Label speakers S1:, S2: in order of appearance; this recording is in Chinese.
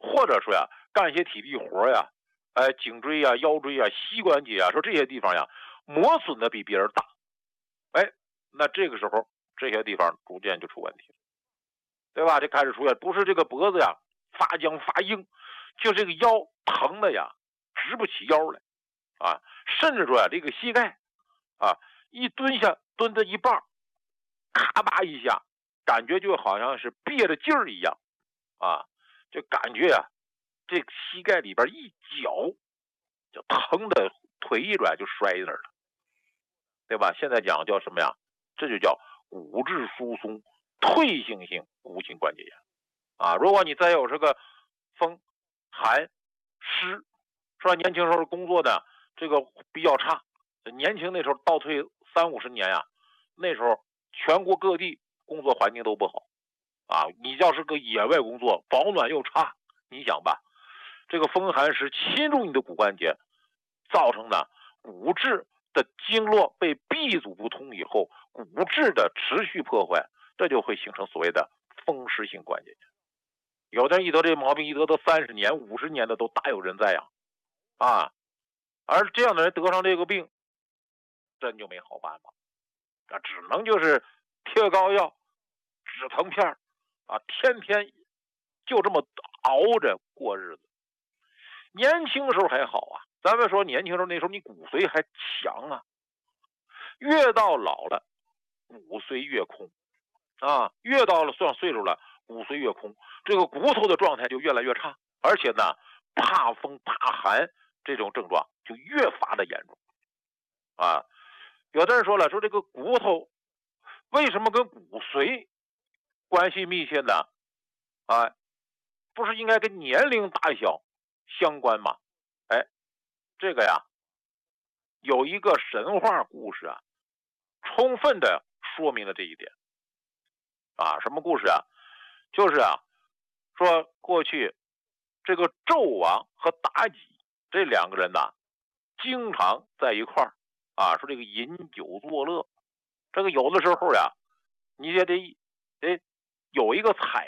S1: 或者说呀干些体力活呀，颈椎呀、腰椎呀、膝关节呀，说这些地方呀磨损的比别人大，那这个时候这些地方逐渐就出问题了，对吧？这开始出现不是这个脖子呀发僵发硬，就这个腰疼的呀直不起腰来啊，甚至说呀这个膝盖啊一蹲下蹲到一半，咔吧一下，感觉就好像是憋着劲儿一样啊，就感觉呀这个膝盖里边一绞，就疼的腿一软就摔那儿了，对吧？现在讲叫什么呀？这就叫骨质疏松退行性骨性关节炎啊。如果你再有这个风寒湿，是吧？年轻时候工作的这个比较差，年轻那时候倒退30-50年呀，那时候全国各地工作环境都不好啊。你要是个野外工作，保暖又差，你想吧，这个风寒湿侵入你的骨关节，造成的骨质的经络被闭阻不通以后，骨质的持续破坏，这就会形成所谓的风湿性关节炎。有的人一得这毛病，一得到30年、50年的都大有人在呀，而这样的人得上这个病，真就没好办法，只能就是贴膏药、止疼片天天就这么熬着过日子。年轻时候还好啊，咱们说年轻时候那时候你骨髓还强啊，越到老了骨髓越空越到了算岁数了骨髓越空，这个骨头的状态就越来越差，而且呢怕风怕寒这种症状就越发的严重有的人说了，说这个骨头为什么跟骨髓关系密切呢？不是应该跟年龄大小相关吗？这个呀有一个神话故事充分的说明了这一点什么故事就是说过去这个纣王和妲己这两个人经常在一块儿说这个饮酒作乐，这个有的时候你也得有一个彩